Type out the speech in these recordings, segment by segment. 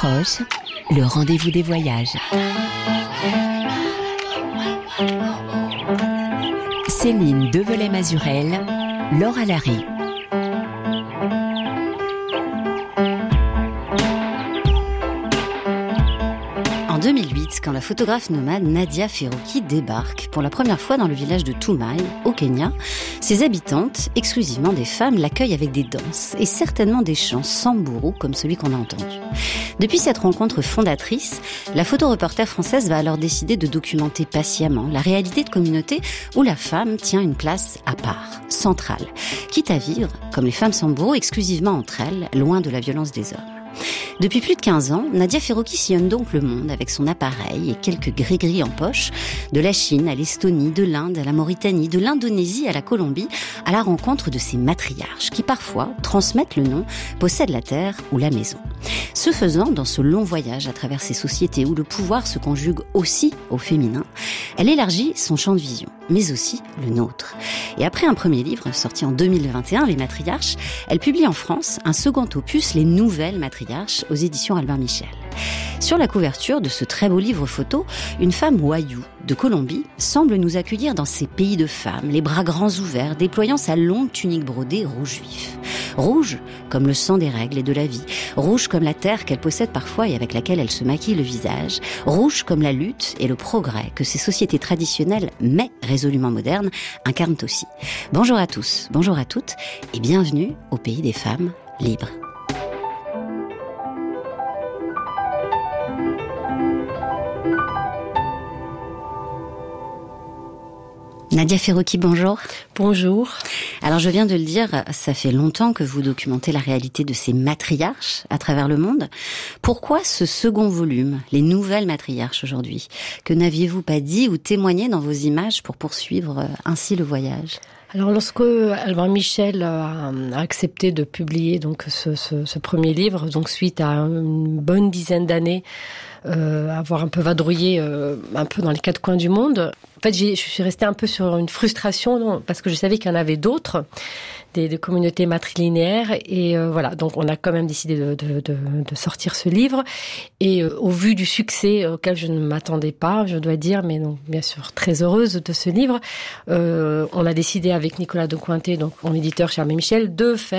approche, le rendez-vous des voyages. Céline Develay-Mazurel, Laura Larry. En 2008, quand la photographe nomade Nadia Feroki débarque pour la première fois dans le village de Toumaï, au Kenya, ses habitantes, exclusivement des femmes, l'accueillent avec des danses et certainement des chants samburu comme celui qu'on a entendu. Depuis cette rencontre fondatrice, la photoreporter française va alors décider de documenter patiemment la réalité de communautés où la femme tient une place à part, centrale, quitte à vivre, comme les femmes samburu, exclusivement entre elles, loin de la violence des hommes. Depuis plus de 15 ans, Nadia Feroki sillonne donc le monde avec son appareil et quelques gris-gris en poche, de la Chine à l'Estonie, de l'Inde à la Mauritanie, de l'Indonésie à la Colombie, à la rencontre de ces matriarches qui parfois transmettent le nom, possèdent la terre ou la maison. Ce faisant, dans ce long voyage à travers ces sociétés où le pouvoir se conjugue aussi au féminin, elle élargit son champ de vision, mais aussi le nôtre. Et après un premier livre, sorti en 2021, Les Matriarches, elle publie en France un second opus, Les Nouvelles Matriarches, aux éditions Albin Michel. Sur la couverture de ce très beau livre photo, une femme wayuu de Colombie semble nous accueillir dans ces pays de femmes, les bras grands ouverts, déployant sa longue tunique brodée rouge vif. Rouge comme le sang des règles et de la vie, rouge comme la terre qu'elle possède parfois et avec laquelle elle se maquille le visage, rouge comme la lutte et le progrès que ces sociétés traditionnelles, mais résolument modernes, incarnent aussi. Bonjour à tous, bonjour à toutes et bienvenue au pays des femmes libres. Nadia Feroki, bonjour. Bonjour. Alors je viens de le dire, ça fait longtemps que vous documentez la réalité de ces matriarches à travers le monde. Pourquoi ce second volume, Les Nouvelles Matriarches aujourd'hui? Que n'aviez-vous pas dit ou témoigné dans vos images pour poursuivre ainsi le voyage? Alors lorsque Albin Michel a accepté de publier donc ce premier livre, donc suite à une bonne dizaine d'années avoir un peu vadrouillé un peu dans les quatre coins du monde, en fait je suis restée un peu sur une frustration parce que je savais qu'il y en avait d'autres, des communautés matrilinéaires et voilà, donc on a quand même décidé de sortir ce livre et au vu du succès auquel je ne m'attendais pas, je dois dire, mais donc bien sûr très heureuse de ce livre, on a décidé avec Nicolas de Cointet, donc mon éditeur chez Albin Michel,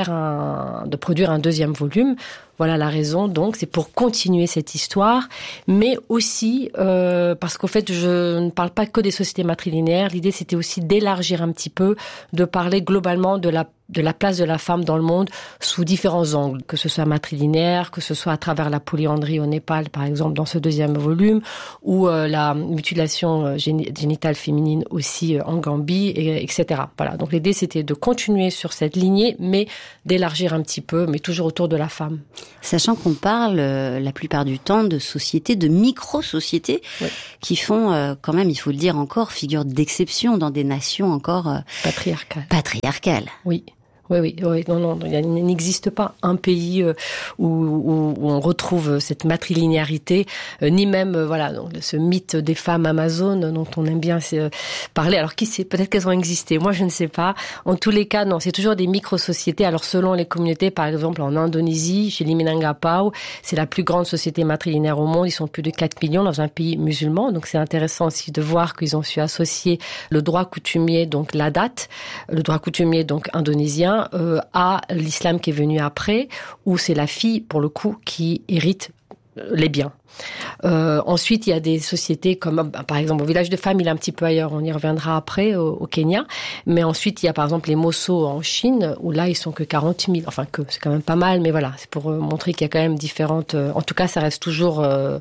de produire un deuxième volume. Voilà la raison, donc, c'est pour continuer cette histoire, mais aussi parce qu'au fait, je ne parle pas que des sociétés matrilinéaires. L'idée, c'était aussi d'élargir un petit peu, de parler globalement de la place de la femme dans le monde sous différents angles, que ce soit matrilinéaire, que ce soit à travers la polyandrie au Népal, par exemple, dans ce deuxième volume, ou la mutilation génitale féminine aussi en Gambie, etc. Voilà. Donc l'idée, c'était de continuer sur cette lignée, mais d'élargir un petit peu, mais toujours autour de la femme. Sachant qu'on parle la plupart du temps de sociétés, de micro-sociétés, oui, qui font quand même, il faut le dire encore, figure d'exception dans des nations encore patriarcales. Oui. Oui. Non, il n'existe pas un pays où on retrouve cette matrilinéarité, ni même voilà donc ce mythe des femmes amazones dont on aime bien parler. Alors qui sait, peut-être qu'elles ont existé. Moi, je ne sais pas. En tous les cas, non, c'est toujours des micro-sociétés. Alors selon les communautés, par exemple en Indonésie, chez les Minangkabau, c'est la plus grande société matrilinéaire au monde. Ils sont plus de 4 millions dans un pays musulman. Donc c'est intéressant aussi de voir qu'ils ont su associer le droit coutumier, donc l'adat, le droit coutumier donc indonésien, à l'islam qui est venu après, où c'est la fille, pour le coup, qui hérite les biens. Ensuite, il y a des sociétés comme, par exemple, au village de femmes, il est un petit peu ailleurs, on y reviendra après, au Kenya. Mais ensuite, il y a par exemple les Mosso en Chine, où là, ils sont que 40 000. Enfin, c'est quand même pas mal, mais voilà, c'est pour montrer qu'il y a quand même différentes... En tout cas, ça reste toujours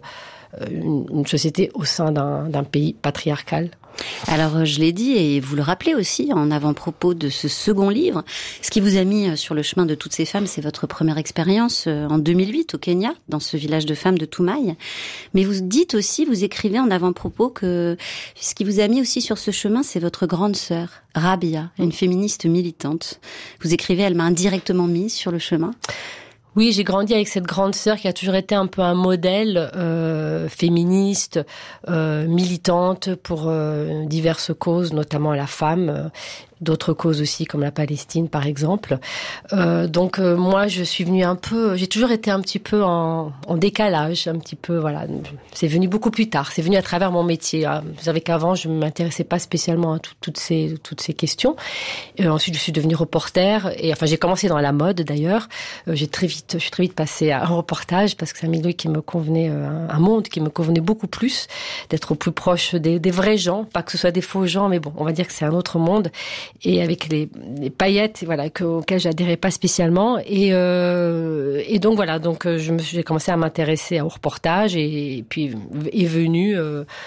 une société au sein d'un pays patriarcal. Alors, je l'ai dit, et vous le rappelez aussi en avant-propos de ce second livre, ce qui vous a mis sur le chemin de toutes ces femmes, c'est votre première expérience en 2008 au Kenya, dans ce village de femmes de Toumaï. Mais vous dites aussi, vous écrivez en avant-propos que ce qui vous a mis aussi sur ce chemin, c'est votre grande sœur, Rabia, une féministe militante. Vous écrivez, elle m'a indirectement mise sur le chemin. Oui, j'ai grandi avec cette grande sœur qui a toujours été un peu un modèle féministe, militante pour diverses causes, notamment la femme. d'autres causes aussi, comme la Palestine, par exemple. Donc moi, je suis venue j'ai toujours été un petit peu en décalage, un petit peu, voilà. C'est venu beaucoup plus tard. C'est venu à travers mon métier. Vous savez qu'avant, je ne m'intéressais pas spécialement à toutes ces questions. Ensuite, je suis devenue reporter. Et enfin, j'ai commencé dans la mode, d'ailleurs. Je suis très vite passée à un reportage parce que c'est un milieu qui me convenait, un monde qui me convenait beaucoup plus, d'être au plus proche des vrais gens, pas que ce soit des faux gens, mais bon, on va dire que c'est un autre monde. Et avec les paillettes, voilà, auxquelles j'adhérais pas spécialement. Et donc voilà, j'ai commencé à m'intéresser au reportage et puis est venue,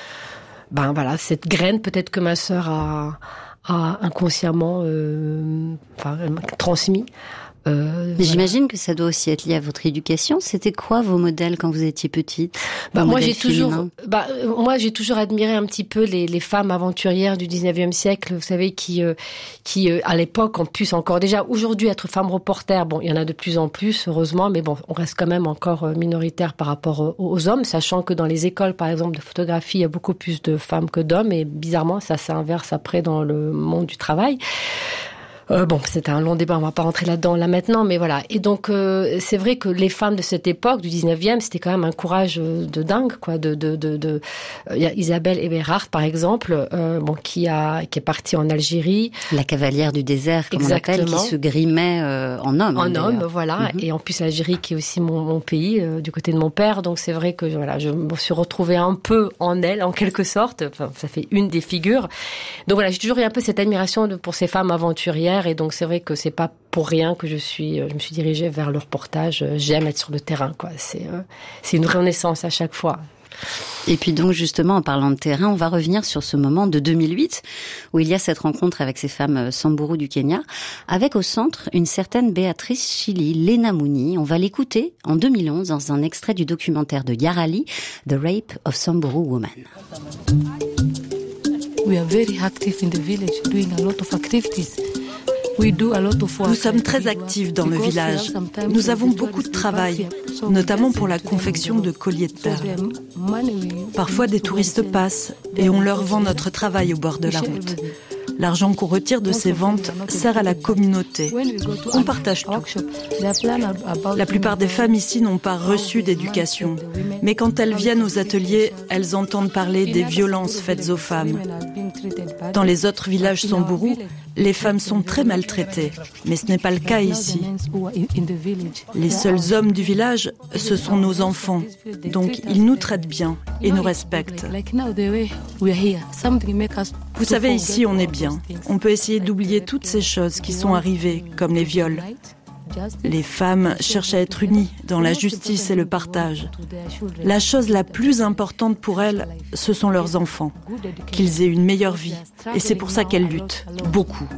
cette graine peut-être que ma sœur a inconsciemment, transmis. J'imagine que ça doit aussi être lié à votre éducation. C'était quoi vos modèles quand vous étiez petite? Moi, j'ai toujours admiré un petit peu les femmes aventurières du 19e siècle, vous savez, qui à l'époque, en plus encore déjà aujourd'hui, être femme reporter, bon, il y en a de plus en plus, heureusement, mais bon, on reste quand même encore minoritaire par rapport aux hommes, sachant que dans les écoles, par exemple, de photographie, il y a beaucoup plus de femmes que d'hommes, et bizarrement, ça s'inverse après dans le monde du travail. C'est un long débat, on va pas rentrer là-dedans là maintenant, mais voilà. Et donc c'est vrai que les femmes de cette époque du 19e, c'était quand même un courage de dingue, quoi. Il y a Isabelle Eberhard, par exemple, qui est partie en Algérie. La cavalière du désert, comme exactement. On l'appelle, qui se grimait en homme. En homme, voilà. Mm-hmm. Et en plus l'Algérie qui est aussi mon pays, du côté de mon père. Donc c'est vrai que voilà, je me suis retrouvée un peu en elle, en quelque sorte. Enfin, ça fait une des figures. Donc voilà, j'ai toujours eu un peu cette admiration pour ces femmes aventurières. Et donc c'est vrai que c'est pas pour rien que je me suis dirigée vers le reportage. J'aime être sur le terrain, quoi. C'est une renaissance à chaque fois. Et puis donc justement, en parlant de terrain, on va revenir sur ce moment de 2008 où il y a cette rencontre avec ces femmes Samburu du Kenya, avec au centre une certaine Béatrice Chili, Lena Mouni. On va l'écouter en 2011 dans un extrait du documentaire de Yarali, The Rape of Samburu Woman. We are very active in the village, doing a lot of activities. Nous sommes très actifs dans le village. Nous avons beaucoup de travail, notamment pour la confection de colliers de perles. Parfois, des touristes passent et on leur vend notre travail au bord de la route. L'argent qu'on retire de ces ventes sert à la communauté. On partage tout. La plupart des femmes ici n'ont pas reçu d'éducation. Mais quand elles viennent aux ateliers, elles entendent parler des violences faites aux femmes. Dans les autres villages Samburu, les femmes sont très maltraitées. Mais ce n'est pas le cas ici. Les seuls hommes du village, ce sont nos enfants. Donc ils nous traitent bien et nous respectent. Vous savez, ici, on est bien. On peut essayer d'oublier toutes ces choses qui sont arrivées, comme les viols. Les femmes cherchent à être unies dans la justice et le partage. La chose la plus importante pour elles, ce sont leurs enfants, qu'ils aient une meilleure vie. Et c'est pour ça qu'elles luttent, beaucoup.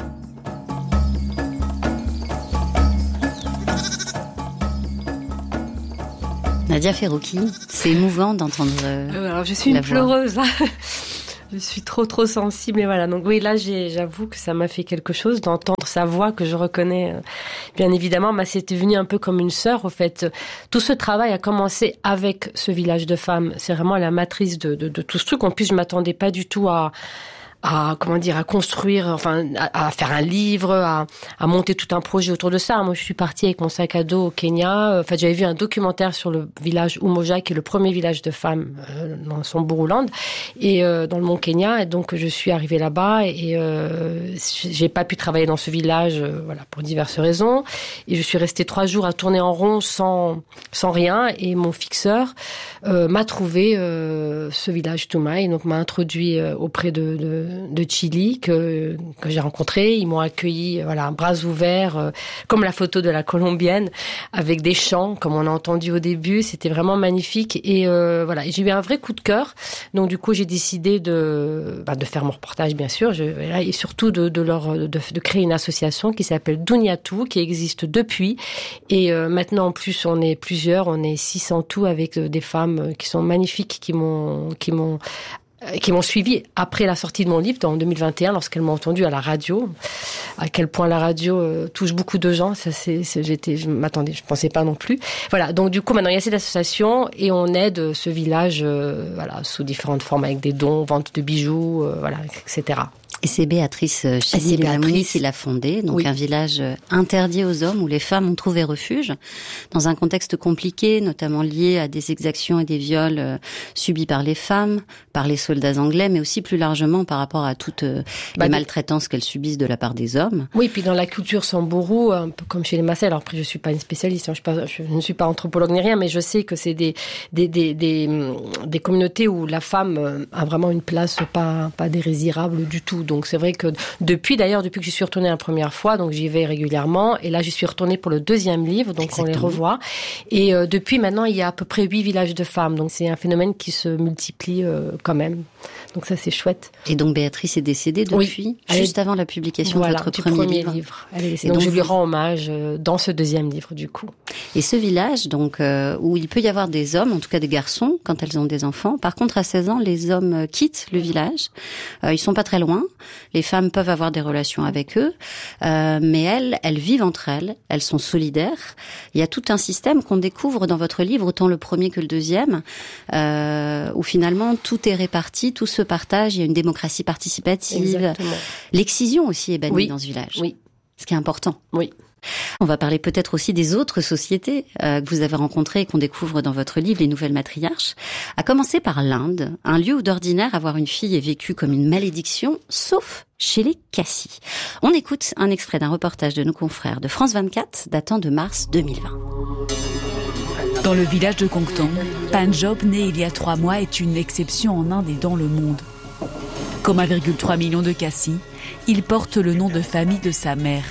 Nadia Ferruchi, c'est émouvant d'entendre alors je suis une pleureuse, là. Je suis trop sensible et voilà. Donc oui, là, j'avoue que ça m'a fait quelque chose d'entendre sa voix que je reconnais. Bien évidemment, c'était venu un peu comme une sœur, au fait. Tout ce travail a commencé avec ce village de femmes. C'est vraiment la matrice de tout ce truc. En plus, je m'attendais pas du tout à construire, à faire un livre, à monter tout un projet autour de ça. Moi, je suis partie avec mon sac à dos au Kenya. J'avais vu un documentaire sur le village Umoja, qui est le premier village de femmes dans Samburuland, et dans le Mont Kenya. Et donc, je suis arrivée là-bas et j'ai pas pu travailler dans ce village, pour diverses raisons. Et je suis restée 3 jours à tourner en rond sans rien. Et mon fixeur m'a trouvé ce village Toumaï, donc m'a introduit auprès de Chili que j'ai rencontré. Ils m'ont accueilli, bras ouverts, comme la photo de la Colombienne, avec des chants, comme on a entendu au début. C'était vraiment magnifique. Et j'ai eu un vrai coup de cœur. Donc du coup, j'ai décidé de faire mon reportage, bien sûr, et surtout de créer une association qui s'appelle Duniatu, qui existe depuis. Et maintenant, en plus, on est plusieurs, on est 6 en tout, avec des femmes qui sont magnifiques, qui m'ont suivi après la sortie de mon livre en 2021, lorsqu'elles m'ont entendu à la radio. À quel point la radio touche beaucoup de gens, je pensais pas non plus. Voilà, donc du coup maintenant il y a cette association et on aide ce village sous différentes formes, avec des dons, vente de bijoux, etc. Et c'est Béatrice Chedid-Lamoni qui l'a fondé, donc un village interdit aux hommes où les femmes ont trouvé refuge dans un contexte compliqué, notamment lié à des exactions et des viols subis par les femmes, par les soldats anglais, mais aussi plus largement par rapport à toutes les maltraitances qu'elles subissent de la part des hommes. Oui, puis dans la culture sambourou, un peu comme chez les Maasai, alors après je suis pas une spécialiste, je ne suis pas anthropologue ni rien, mais je sais que c'est des communautés où la femme a vraiment une place pas dérisirable du tout. Donc c'est vrai que depuis que je suis retournée la première fois, donc j'y vais régulièrement, et là je suis retournée pour le deuxième livre, donc on les revoit. Et depuis maintenant, il y a à peu près 8 villages de femmes, donc c'est un phénomène qui se multiplie quand même. Donc ça c'est chouette. Et donc Béatrice est décédée depuis, juste avant la publication de votre premier livre. Elle est décédée. Donc je lui rends hommage dans ce deuxième livre du coup. Et ce village, donc où il peut y avoir des hommes, en tout cas des garçons, quand elles ont des enfants. Par contre, à 16 ans, les hommes quittent le village. Ils sont pas très loin. Les femmes peuvent avoir des relations avec eux, mais elles vivent entre elles. Elles sont solidaires. Il y a tout un système qu'on découvre dans votre livre, autant le premier que le deuxième, où finalement tout est réparti, tout se partage. Il y a une démocratie participative. Exactement. L'excision aussi est bannie dans ce village. Oui. Ce qui est important. Oui. On va parler peut-être aussi des autres sociétés que vous avez rencontrées et qu'on découvre dans votre livre, Les Nouvelles Matriarches. À commencer par l'Inde, un lieu où d'ordinaire avoir une fille est vécu comme une malédiction, sauf chez les Kassi. On écoute un extrait d'un reportage de nos confrères de France 24 datant de mars 2020. Dans le village de Kongtong, Panjob, né il y a 3 mois, est une exception en Inde et dans le monde. Comme 1,3 million de Kassi, il porte le nom de famille de sa mère.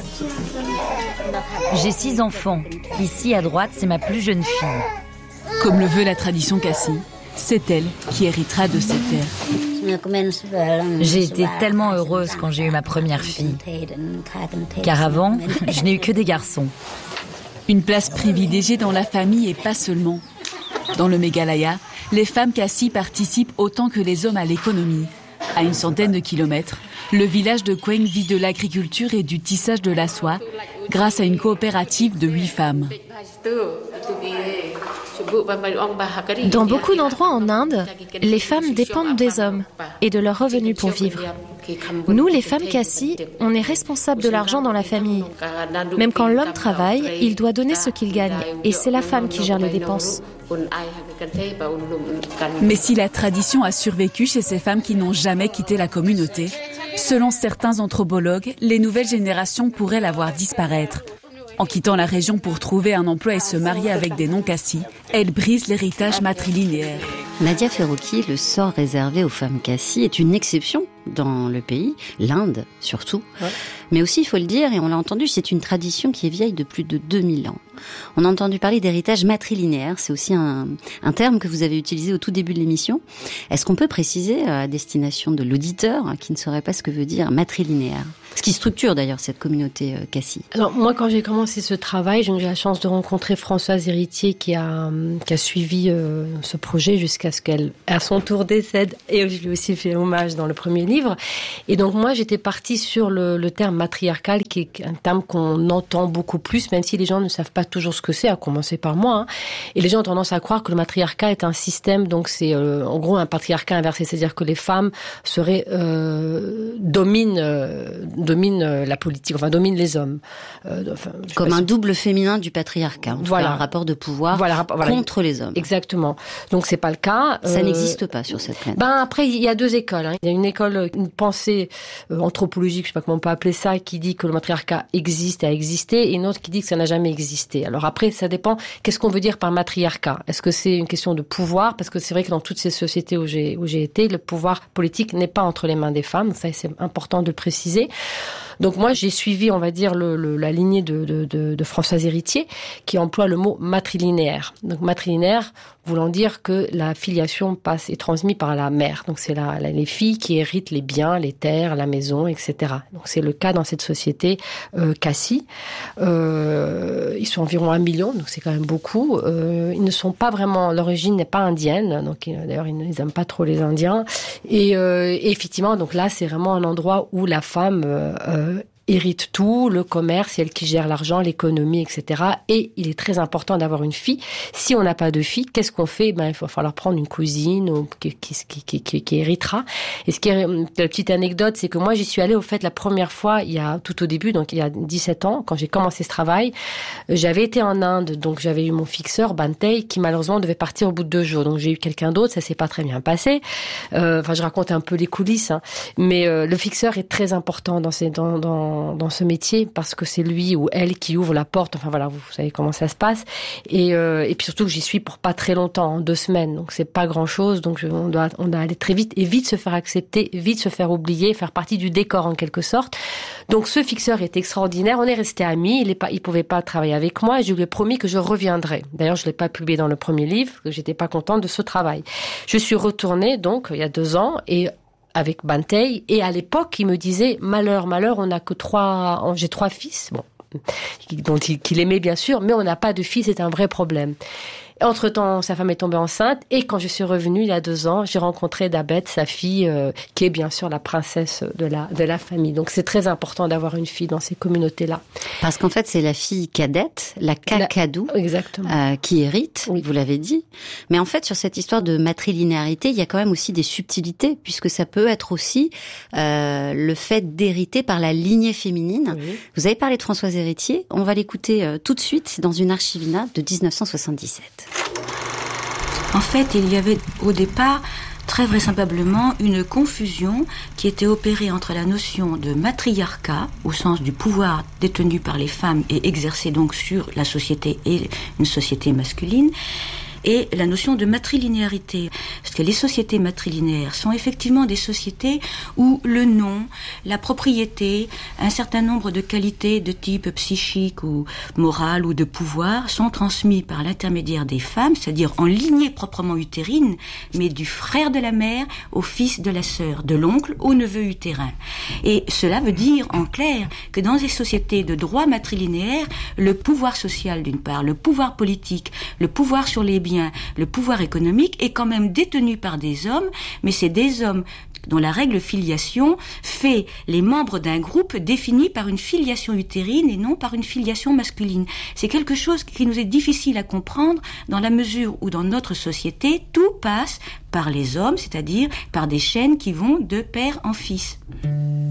J'ai 6 enfants. Ici, à droite, c'est ma plus jeune fille. Comme le veut la tradition Kassi, c'est elle qui héritera de ces terres. J'ai été tellement heureuse quand j'ai eu ma première fille. Car avant, je n'ai eu que des garçons. Une place privilégiée dans la famille et pas seulement. Dans le Meghalaya, les femmes Kassi participent autant que les hommes à l'économie. À une centaine de kilomètres, le village de Kweng vit de l'agriculture et du tissage de la soie grâce à une coopérative de 8 femmes. Dans beaucoup d'endroits en Inde, les femmes dépendent des hommes et de leurs revenus pour vivre. Nous, les femmes Kassi, on est responsables de l'argent dans la famille. Même quand l'homme travaille, il doit donner ce qu'il gagne et c'est la femme qui gère les dépenses. Mais si la tradition a survécu chez ces femmes qui n'ont jamais quitté la communauté, selon certains anthropologues, les nouvelles générations pourraient la voir disparaître. En quittant la région pour trouver un emploi et se marier avec des non-Kassi, elle brise l'héritage matrilinéaire. Nadia Ferroki, le sort réservé aux femmes Kassi est une exception dans le pays, l'Inde surtout. Ouais. Mais aussi, il faut le dire, et on l'a entendu, c'est une tradition qui est vieille de plus de 2000 ans. On a entendu parler d'héritage matrilinéaire, c'est aussi un terme que vous avez utilisé au tout début de l'émission. Est-ce qu'on peut préciser à destination de l'auditeur qui ne saurait pas ce que veut dire matrilinéaire ? Ce qui structure d'ailleurs cette communauté Kassi. Alors moi, quand j'ai commencé ce travail, j'ai eu la chance de rencontrer Françoise Héritier qui a suivi ce projet jusqu'à ce qu'elle, à son tour, décède. Et je lui ai aussi fait hommage dans le premier livre. Et donc moi, j'étais partie sur le terme matriarcal, qui est un terme qu'on entend beaucoup plus, même si les gens ne savent pas toujours ce que c'est, à commencer par moi. Et les gens ont tendance à croire que le matriarcat est un système, donc c'est en gros un patriarcat inversé, c'est-à-dire que les femmes dominent la politique, enfin dominent les hommes. Comme un double féminin du patriarcat, en tout cas, un rapport de pouvoir contre les hommes. Exactement. Donc c'est pas le cas. Ça n'existe pas sur cette planète. Après, il y a 2 écoles. Il y a une école, une pensée anthropologique, je sais pas comment on peut appeler ça, qui dit que le matriarcat existe et a existé, et une autre qui dit que ça n'a jamais existé. Alors après, ça dépend. Qu'est-ce qu'on veut dire par matriarcat ? Est-ce que c'est une question de pouvoir ? Parce que c'est vrai que dans toutes ces sociétés où j'ai été, le pouvoir politique n'est pas entre les mains des femmes. Ça, c'est important de le préciser. Donc moi, j'ai suivi, on va dire, la lignée de Françoise Héritier, qui emploie le mot matrilinéaire. Donc matrilinéaire voulant dire que la filiation est transmise par la mère. Donc c'est les filles qui héritent les biens, les terres, la maison, etc. Donc c'est le cas dans cette société Kassi. Ils sont environ 1 million, donc c'est quand même beaucoup. Ils ne sont pas vraiment, l'origine n'est pas indienne, donc d'ailleurs ils n'aiment pas trop les Indiens. Et effectivement, donc là c'est vraiment un endroit où la femme hérite tout, le commerce, c'est elle qui gère l'argent, l'économie, etc. Et il est très important d'avoir une fille. Si on n'a pas de fille, qu'est-ce qu'on fait? Il va falloir prendre une cousine qui héritera. Et la petite anecdote, c'est que moi, j'y suis allée au fait la première fois, tout au début, donc il y a 17 ans, quand j'ai commencé ce travail. J'avais été en Inde, donc j'avais eu mon fixeur, Bantei, qui malheureusement devait partir au bout de 2 jours. Donc j'ai eu quelqu'un d'autre, ça s'est pas très bien passé. Je raconte un peu les coulisses, hein. Mais le fixeur est très important dans ce métier parce que c'est lui ou elle qui ouvre la porte. Enfin voilà, vous savez comment ça se passe. Et puis surtout que j'y suis pour pas très longtemps, 2 semaines. Donc c'est pas grand chose. Donc on doit aller très vite et vite se faire accepter, vite se faire oublier, faire partie du décor en quelque sorte. Donc ce fixeur est extraordinaire. On est restés amis. Il pouvait pas travailler avec moi et je lui ai promis que je reviendrais. D'ailleurs, je l'ai pas publié dans le premier livre, que j'étais pas contente de ce travail. Je suis retournée donc il y a 2 ans et avec Bantei, et à l'époque, il me disait malheur, on n'a que j'ai 3 fils, dont qu'il aimait bien sûr, mais on n'a pas de fils, c'est un vrai problème. Entre-temps, sa femme est tombée enceinte et quand je suis revenue il y a 2 ans, j'ai rencontré Dabet, sa fille, qui est bien sûr la princesse de la famille. Donc c'est très important d'avoir une fille dans ces communautés-là. Parce qu'en fait, c'est la fille cadette, la Kakadu, qui hérite, oui. Vous l'avez dit. Mais en fait, sur cette histoire de matrilinéarité, il y a quand même aussi des subtilités, puisque ça peut être aussi le fait d'hériter par la lignée féminine. Oui. Vous avez parlé de Françoise Héritier, on va l'écouter tout de suite, c'est dans une archivina de 1977. En fait, il y avait au départ, très vraisemblablement, une confusion qui était opérée entre la notion de matriarcat, au sens du pouvoir détenu par les femmes et exercé donc sur la société et une société masculine, et la notion de matrilinéarité. Parce que les sociétés matrilinéaires sont effectivement des sociétés où le nom, la propriété, un certain nombre de qualités de type psychique ou moral ou de pouvoir sont transmis par l'intermédiaire des femmes, c'est-à-dire en lignée proprement utérine, mais du frère de la mère au fils de la sœur, de l'oncle au neveu utérin. Et cela veut dire, en clair, que dans les sociétés de droit matrilinéaire, le pouvoir social d'une part, le pouvoir politique, le pouvoir sur les biens, le pouvoir économique est quand même détenu par des hommes, mais c'est des hommes dont la règle filiation fait les membres d'un groupe défini par une filiation utérine et non par une filiation masculine. C'est quelque chose qui nous est difficile à comprendre dans la mesure où dans notre société, tout passe par les hommes, c'est-à-dire par des chaînes qui vont de père en fils.